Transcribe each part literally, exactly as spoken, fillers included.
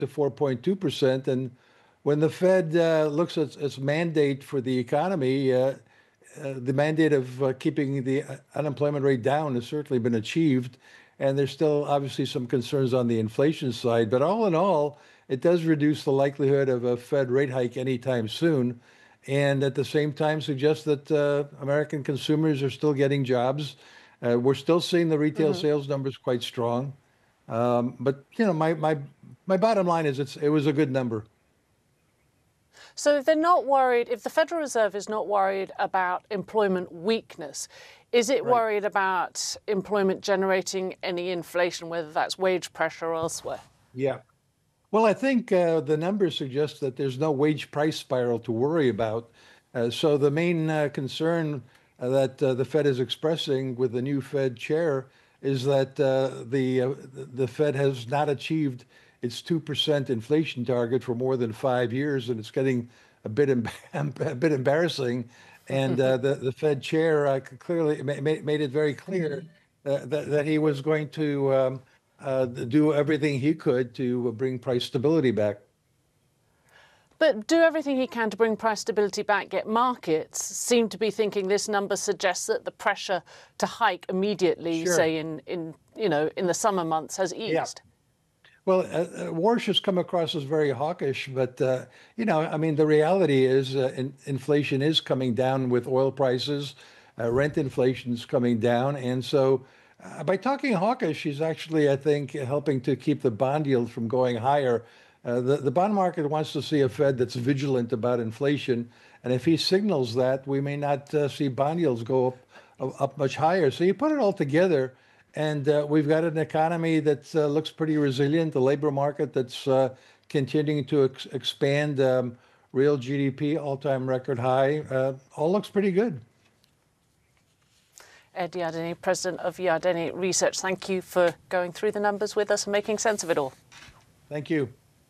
to four point two percent. And when the Fed uh, looks at its mandate for the economy, uh, uh, the mandate of uh, keeping the unemployment rate down has certainly been achieved. And there's still obviously some concerns on the inflation side. But all in all, it does reduce the likelihood of a Fed rate hike anytime soon. And at the same time, suggests that uh, American consumers are still getting jobs. Uh, we're still seeing the retail mm-hmm. sales numbers quite strong. Um, but, you know, my, my, my bottom line is it's, it was a good number. So if they're not worried, if the Federal Reserve is not worried about employment weakness, is it right. worried about employment generating any inflation, whether that's wage pressure or elsewhere? Yeah. Well, I think uh, the numbers suggest that there's no wage price spiral to worry about. Uh, so the main uh, concern uh, that uh, the Fed is expressing with the new Fed chair is that uh, the uh, the Fed has not achieved its two percent inflation target for more than five years, and it's getting a bit a bit embarrassing. And uh, the the Fed chair uh, clearly made made it very clear uh, that that he was going to um, uh, do everything he could to bring price stability back. But do everything he can to bring price stability back, yet markets seem to be thinking this number suggests that the pressure to hike immediately, sure. say in, in, you know, in the summer months has eased. Yeah. Well, uh, Warsh has come across as very hawkish, but, uh, you know, I mean, the reality is uh, in, inflation is coming down with oil prices, uh, rent inflation is coming down. And so uh, by talking hawkish, he's actually, I think, helping to keep the bond yield from going higher. Uh, the, the bond market wants to see a Fed that's vigilant about inflation. And if he signals that, we may not uh, see bond yields go up, up much higher. So you put it all together, and uh, we've got an economy that uh, looks pretty resilient, the labor market that's uh, continuing to ex expand, um, real G D P, all-time record high. Uh, all looks pretty good. Ed Yardeni, President of Yardeni Research, thank you for going through the numbers with us and making sense of it all. Thank you.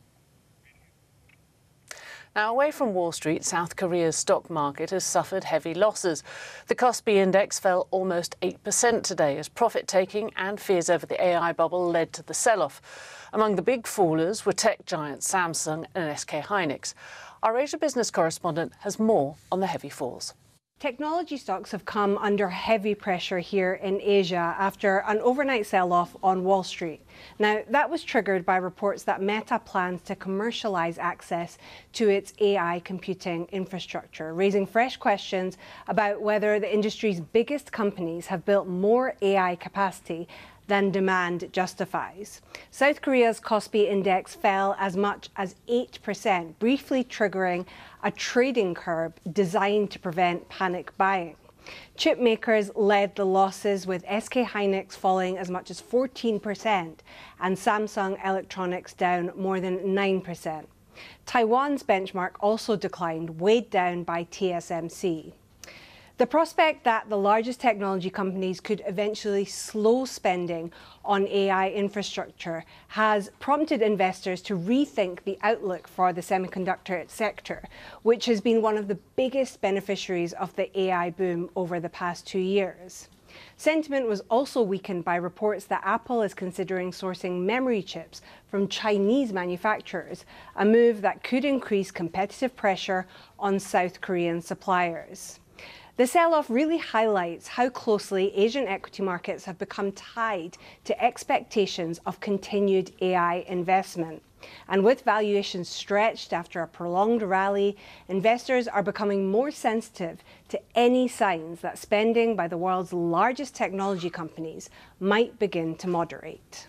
Now, away from Wall Street, South Korea's stock market has suffered heavy losses. The Kospi index fell almost eight percent today as profit-taking and fears over the A I bubble led to the sell-off. Among the big fallers were tech giants Samsung and S K Hynix. Our Asia business correspondent has more on the heavy falls. Technology stocks have come under heavy pressure here in Asia after an overnight sell-off on Wall Street. Now, that was triggered by reports that Meta plans to commercialize access to its A I computing infrastructure, raising fresh questions about whether the industry's biggest companies have built more A I capacity than demand justifies. South Korea's Kospi index fell as much as eight percent, briefly triggering a trading curve designed to prevent panic buying. Chip makers led the losses, with S K Hynix falling as much as fourteen percent and Samsung Electronics down more than nine percent. Taiwan's benchmark also declined, weighed down by T S M C. The prospect that the largest technology companies could eventually slow spending on A I infrastructure has prompted investors to rethink the outlook for the semiconductor sector, which has been one of the biggest beneficiaries of the A I boom over the past two years. Sentiment was also weakened by reports that Apple is considering sourcing memory chips from Chinese manufacturers, a move that could increase competitive pressure on South Korean suppliers. The sell-off really highlights how closely Asian equity markets have become tied to expectations of continued A I investment. And with valuations stretched after a prolonged rally, investors are becoming more sensitive to any signs that spending by the world's largest technology companies might begin to moderate.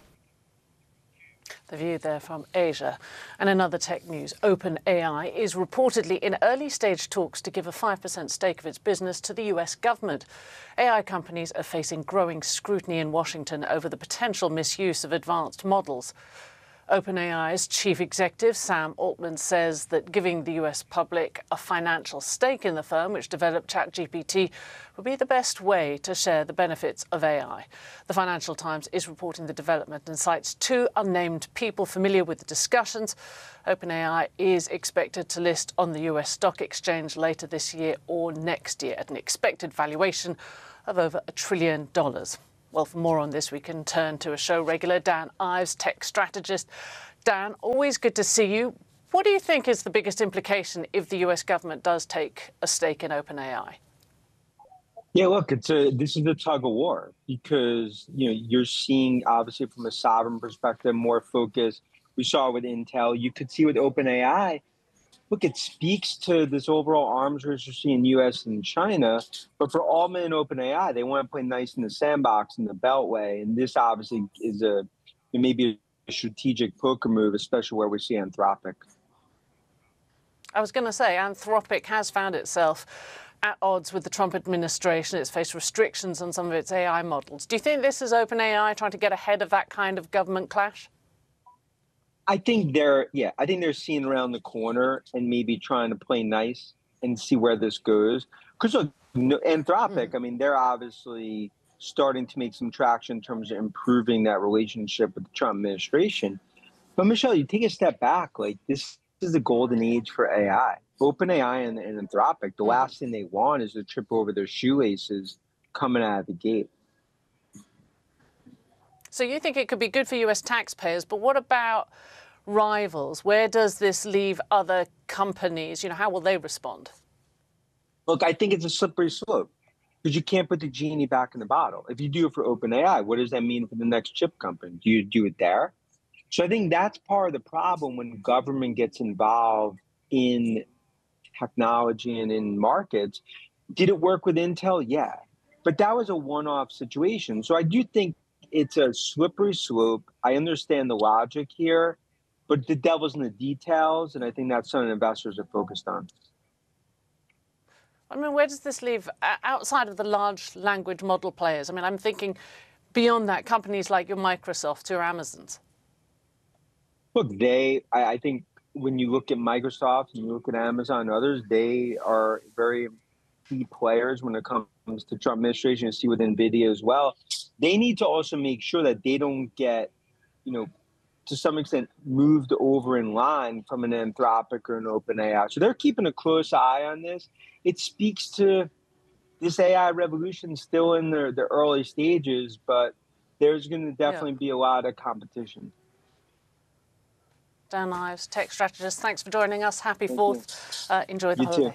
The view there from Asia. And in other tech news, OpenAI is reportedly in early stage talks to give a five percent stake of its business to the U S government. A I companies are facing growing scrutiny in Washington over the potential misuse of advanced models. OpenAI's chief executive, Sam Altman, says that giving the U S public a financial stake in the firm, which developed ChatGPT, would be the best way to share the benefits of A I. The Financial Times is reporting the development and cites two unnamed people familiar with the discussions. OpenAI is expected to list on the U S stock exchange later this year or next year at an expected valuation of over a trillion dollars. Well, for more on this, we can turn to a show regular, Dan Ives, tech strategist. Dan, always good to see you. What do you think is the biggest implication if the U S government does take a stake in OpenAI? Yeah, look, it's a this is a tug of war because you know you're seeing obviously from a sovereign perspective more focus. We saw it with Intel. You could see with OpenAI. Look, it speaks to this overall arms race you're seeing in U S and China. But for Altman and OpenAI, they want to play nice in the sandbox in the Beltway, and this obviously is a maybe a strategic poker move, especially where we see Anthropic. I was going to say, Anthropic has found itself at odds with the Trump administration. It's faced restrictions on some of its A I models. Do you think this is OpenAI trying to get ahead of that kind of government clash? I think they're, yeah, I think they're seeing around the corner and maybe trying to play nice and see where this goes. Because look, Anthropic, mm. I mean, they're obviously starting to make some traction in terms of improving that relationship with the Trump administration. But Michelle, you take a step back, like this is the golden age for A I. OpenAI and, and Anthropic, the last thing they want is to trip over their shoelaces coming out of the gate. So you think it could be good for U S taxpayers, but what about rivals? Where does this leave other companies? You know, how will they respond? Look, I think it's a slippery slope because you can't put the genie back in the bottle. If you do it for OpenAI, what does that mean for the next chip company? Do you do it there? So I think that's part of the problem when government gets involved in technology and in markets. Did it work with Intel? Yeah. But that was a one-off situation. So I do think it's a slippery slope. I understand the logic here, but the devil's in the details, and I think that's something investors are focused on. I mean, where does this leave outside of the large language model players? I mean, I'm thinking beyond that, companies like your Microsoft, your Amazons. Look, they, I, I think when you look at Microsoft and you look at Amazon and others, they are very key players when it comes to Trump administration. You see with NVIDIA as well. They need to also make sure that they don't get, you know, to some extent moved over in line from an Anthropic or an OpenAI. So they're keeping a close eye on this. It speaks to this A I revolution still in the, the early stages, but there's going to definitely yeah. be a lot of competition. Dan Ives, tech strategist, thanks for joining us. Happy fourth. Uh, enjoy the you holiday. Too.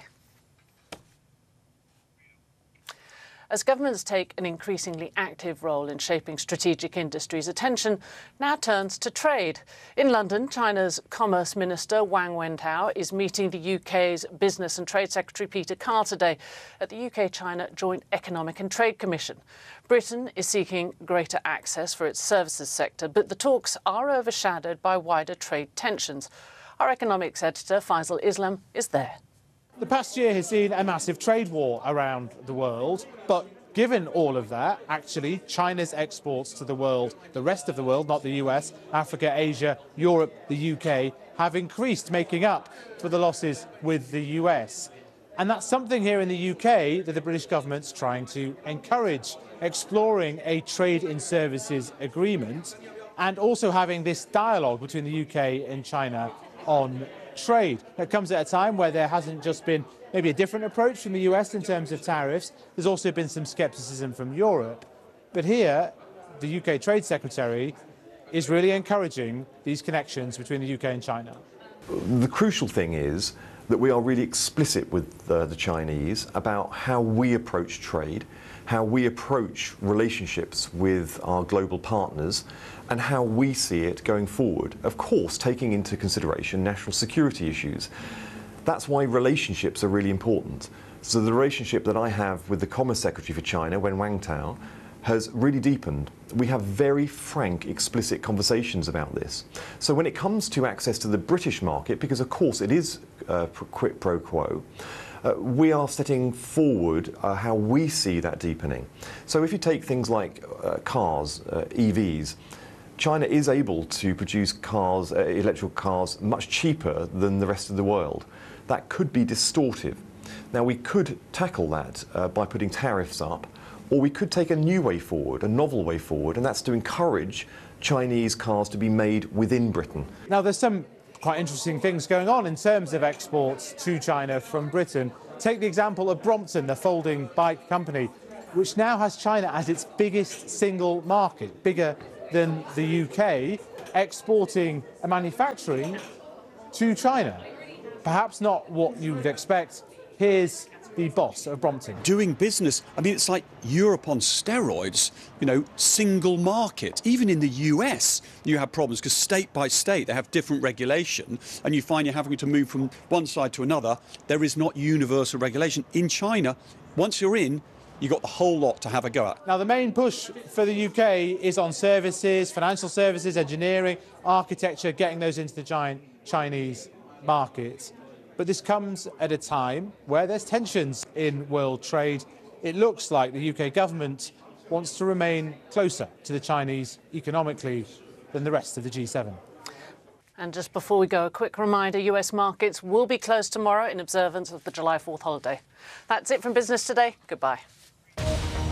As governments take an increasingly active role in shaping strategic industries, attention now turns to trade. In London, China's Commerce Minister Wang Wentao is meeting the U K's Business and Trade Secretary Peter Carr today at the U K-China Joint Economic and Trade Commission. Britain is seeking greater access for its services sector, but the talks are overshadowed by wider trade tensions. Our economics editor, Faisal Islam, is there. The past year has seen a massive trade war around the world, but given all of that, actually, China's exports to the world, the rest of the world, not the U S, Africa, Asia, Europe, the U K, have increased, making up for the losses with the U S. And that's something here in the U K that the British government's trying to encourage, exploring a trade in services agreement and also having this dialogue between the U K and China on trade. That comes at a time where there hasn't just been maybe a different approach from the U S in terms of tariffs. There's also been some scepticism from Europe. But here, the U K Trade Secretary is really encouraging these connections between the U K and China. The crucial thing is that we are really explicit with uh, the Chinese about how we approach trade, how we approach relationships with our global partners, and how we see it going forward. Of course, taking into consideration national security issues. That's why relationships are really important. So the relationship that I have with the Commerce Secretary for China, Wen Wentao, has really deepened. We have very frank, explicit conversations about this. So when it comes to access to the British market, because of course it is uh, quid pro quo, Uh, we are setting forward uh, how we see that deepening. So if you take things like uh, cars, uh, E Vs, China is able to produce cars, uh, electrical cars, much cheaper than the rest of the world. That could be distortive. Now we could tackle that uh, by putting tariffs up, or we could take a new way forward, a novel way forward, and that's to encourage Chinese cars to be made within Britain. Now there's some quite interesting things going on in terms of exports to China from Britain. Take the example of Brompton, the folding bike company, which now has China as its biggest single market, bigger than the U K exporting and manufacturing to China. Perhaps not what you would expect. Here's the boss of Brompton. Doing business, I mean, it's like Europe on steroids, you know, single market. Even in the U S, you have problems because state by state, they have different regulation, and you find you're having to move from one side to another. There is not universal regulation. In China, once you're in, you've got the whole lot to have a go at. Now, the main push for the U K is on services, financial services, engineering, architecture, getting those into the giant Chinese market. But this comes at a time where there's tensions in world trade. It looks like the U K government wants to remain closer to the Chinese economically than the rest of the G seven. And just before we go, a quick reminder, U S markets will be closed tomorrow in observance of the July fourth holiday. That's it from Business Today. Goodbye.